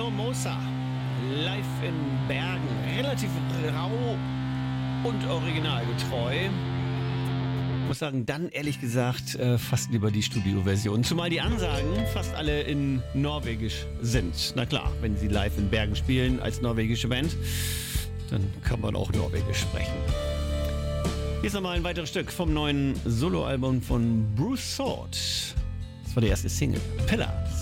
Formosa. Live in Bergen. Relativ rau und originalgetreu. Ich muss sagen, dann ehrlich gesagt fast lieber die Studioversion. Zumal die Ansagen fast alle in Norwegisch sind. Na klar, wenn sie live in Bergen spielen als norwegische Band, dann kann man auch Norwegisch sprechen. Hier ist nochmal ein weiteres Stück vom neuen Soloalbum von Bruce Sword. Das war der erste Single. Pillars.